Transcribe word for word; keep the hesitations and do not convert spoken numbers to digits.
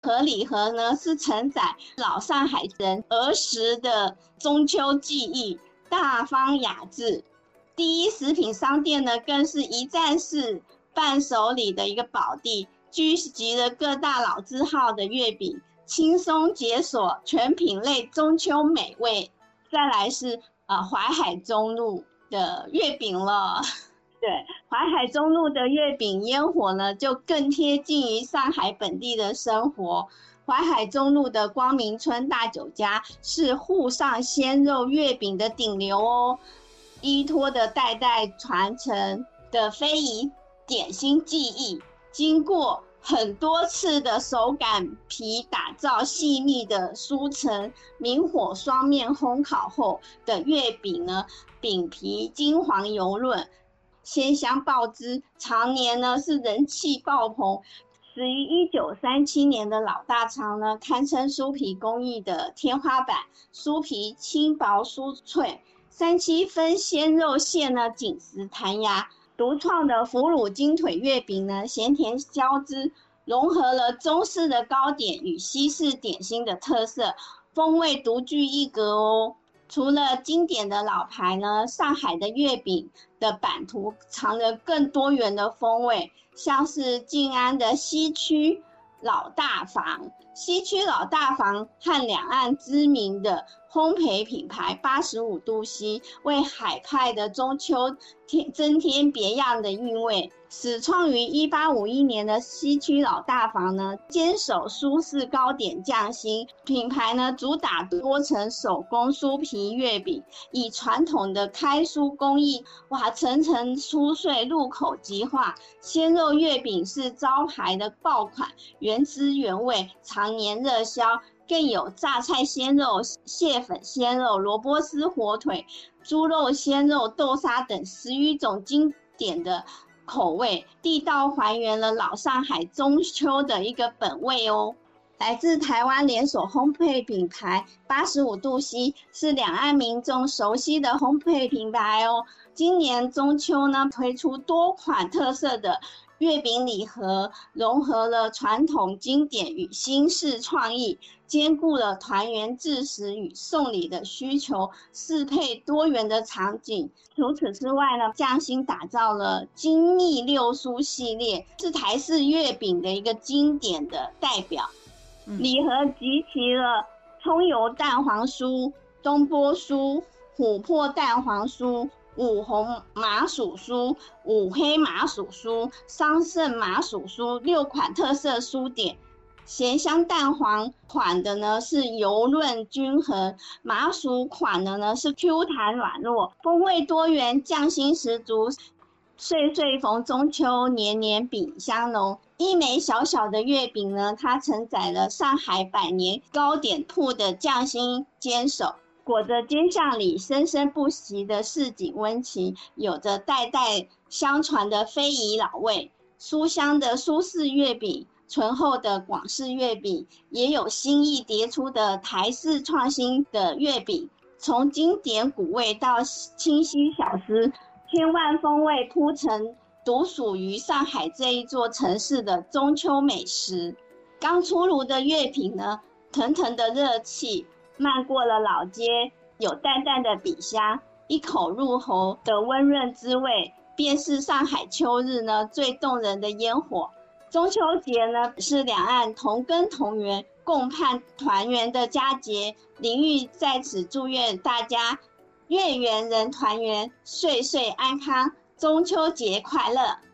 盒礼盒呢是承载老上海人儿时的中秋记忆，大方雅致。第一食品商店呢更是一站式伴手礼的一个宝地，聚集了各大老字号的月饼，轻松解锁全品类中秋美味。再来是呃淮海中路的月饼了。对，淮海中路的月饼烟火呢，就更贴近于上海本地的生活。淮海中路的光明村大酒家是沪上鲜肉月饼的顶流哦，依托的代代传承的非遗点心技艺，经过很多次的手擀皮打造细密的酥层，明火双面烘烤后的月饼呢，饼皮金黄油润，鲜香爆汁，常年呢是人气爆棚。始于一九三七年的老大肠呢，堪称酥皮工艺的天花板，酥皮轻薄酥脆，三七分鲜肉馅呢紧实弹牙。独创的腐乳金腿月饼呢，咸甜交织，融合了中式的糕点与西式点心的特色，风味独具一格哦。除了经典的老牌呢，上海的月饼的版图藏着更多元的风味，像是静安的西区老大房，西区老大房和两岸知名的烘焙品牌八十五度 C， 为海派的中秋增添别样的韵味。始创于一八五一年的西区老大房呢，坚守苏式糕点匠心，品牌呢主打多层手工酥皮月饼，以传统的开酥工艺，哇，层层酥脆，入口即化。鲜肉月饼是招牌的爆款，原汁原味，常年热销。更有榨菜鲜肉、蟹粉鲜肉、萝卜丝火腿、猪肉鲜肉、豆沙等十余种经典的口味，地道还原了老上海中秋的一个本味哦。来自台湾连锁烘焙品牌八十五度 C， 是两岸民众熟悉的烘焙品牌哦。今年中秋呢，推出多款特色的月饼礼盒，融合了传统经典与新式创意，兼顾了团圆致食与送礼的需求，适配多元的场景。除此之外呢，匠心打造了精密六酥系列，是台式月饼的一个经典的代表。礼盒集齐了葱油蛋黄酥、东坡酥、琥珀蛋黄酥、五红麻薯酥、五黑麻薯酥、桑葚麻薯酥六款特色酥点。咸香蛋黄款的呢是油润均衡，麻薯款的呢是 Q 弹软糯，风味多元，匠心十足。岁岁逢中秋，年年饼香浓。一枚小小的月饼呢，它承载了上海百年糕点铺的匠心坚守，裹着煎酱里生生不息的市井温情，有着代代相传的非遗老味。酥香的苏式月饼，醇厚的广式月饼，也有新意迭出的台式创新的月饼，从经典古味到清新小吃，千万风味铺陈，独属于上海这一座城市的中秋美食。刚出炉的月饼呢，腾腾的热气漫过了老街，有淡淡的笔香，一口入喉的温润滋味，便是上海秋日呢最动人的烟火。中秋节呢是两岸同根同源、共盼团圆的佳节，林玉在此祝愿大家月圆人团圆，岁岁安康，中秋节快乐。